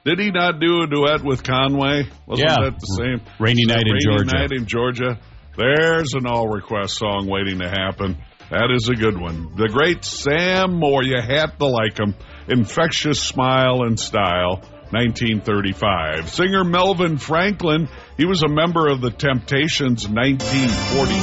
Did he not do a duet with Conway? Wasn't that the same? Rainy Night in Georgia. Rainy Night in Georgia. There's an all-request song waiting to happen. That is a good one. The great Sam Moore, you had to like him. Infectious Smile and Style, 1935. Singer Melvin Franklin, he was a member of the Temptations, 1946.